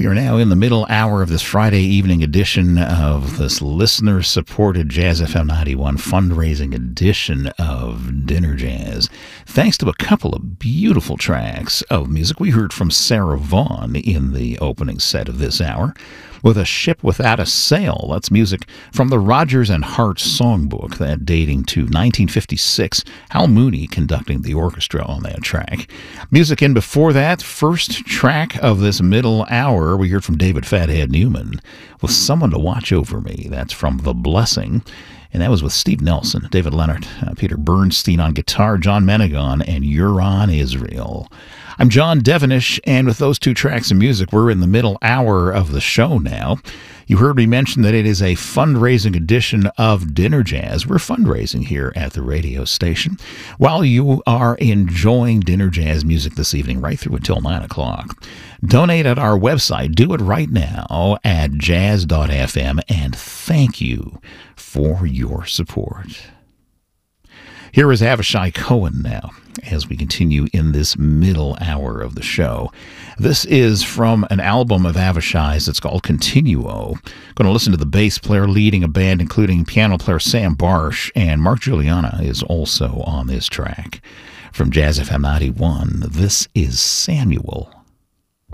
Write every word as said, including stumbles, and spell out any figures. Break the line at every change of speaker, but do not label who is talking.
We are now in the middle hour of this Friday evening edition of this listener-supported Jazz F M ninety-one fundraising edition of Dinner Jazz. Thanks to a couple of beautiful tracks of music. We heard from Sarah Vaughan in the opening set of this hour with A Ship Without a Sail. That's music from the Rodgers and Hart Songbook, that dating to nineteen fifty-six. Hal Mooney conducting the orchestra on that track. Music in before that, first track of this middle hour, we heard from David Fathead Newman with Someone to Watch Over Me. That's from The Blessing. And that was with Steve Nelson, David Leonard, uh, Peter Bernstein on guitar, John Menegon, and Euron Israel. I'm John Devenish, and with those two tracks of music, we're in the middle hour of the show now. You heard me mention that it is a fundraising edition of Dinner Jazz. We're fundraising here at the radio station. While you are enjoying Dinner Jazz music this evening, right through until nine o'clock, donate at our website. Do it right now at jazz dot f m, and thank you for your support. Here is Avishai Cohen now, as we continue in this middle hour of the show. This is from an album of Avishai's that's called Continuo. Going to listen to the bass player leading a band, including piano player Sam Barsh, and Mark Juliana is also on this track. From Jazz F M ninety-one, this is Samuel.